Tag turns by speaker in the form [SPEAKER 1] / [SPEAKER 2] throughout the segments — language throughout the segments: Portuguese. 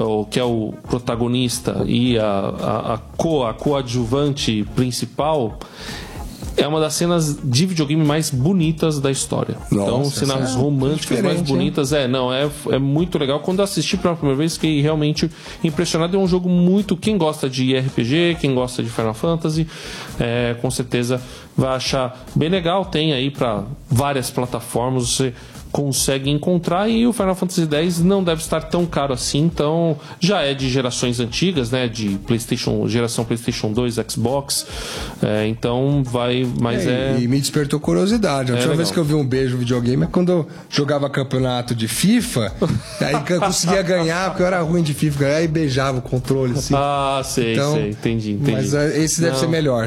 [SPEAKER 1] que é o protagonista, e a coadjuvante principal, é uma das cenas de videogame mais bonitas da história.
[SPEAKER 2] Nossa,
[SPEAKER 1] então, cenas românticas mais bonitas. É muito legal. Quando eu assisti pela primeira vez, fiquei realmente impressionado. É um jogo muito... Quem gosta de RPG, quem gosta de Final Fantasy, com certeza vai achar bem legal. Tem aí para várias plataformas, você consegue encontrar, e o Final Fantasy X não deve estar tão caro assim, então já é de gerações antigas, né, de geração PlayStation 2, Xbox, então vai, mas
[SPEAKER 2] E me despertou curiosidade. A última vez que eu vi um beijo no videogame é quando eu jogava campeonato de FIFA, aí eu conseguia ganhar, porque eu era ruim de FIFA, aí beijava o controle, assim.
[SPEAKER 1] Sei, entendi.
[SPEAKER 2] Mas esse deve ser melhor.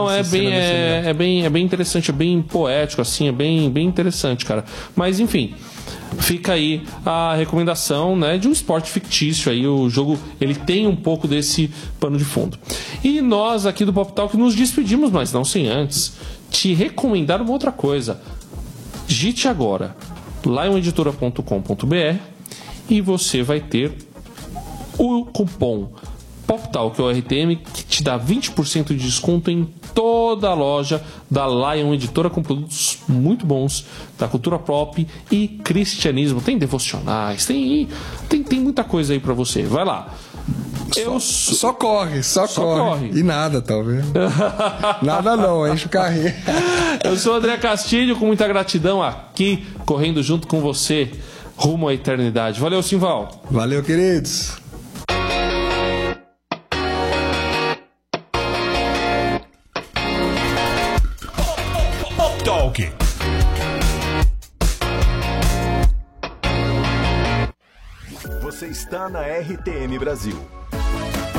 [SPEAKER 1] É bem interessante, é bem poético, assim, é bem interessante, cara. Mas enfim, fica aí a recomendação, né, de um esporte fictício. Aí o jogo, ele tem um pouco desse pano de fundo. E nós aqui do Pop Talk nos despedimos, mas não sem antes te recomendar uma outra coisa. Digite agora lioneditora.com.br e você vai ter o cupom PopTalk, ou RTM, que te dá 20% de desconto em toda a loja da Lion Editora, com produtos muito bons da cultura pop e cristianismo. Tem devocionais, tem muita coisa aí pra você. Vai lá.
[SPEAKER 2] Só corre. E nada, talvez. Nada não, enche o carrinho.
[SPEAKER 1] Eu sou o André Castilho, com muita gratidão aqui, correndo junto com você rumo à eternidade. Valeu, Simval.
[SPEAKER 2] Valeu, queridos.
[SPEAKER 3] Você está na RTM Brasil.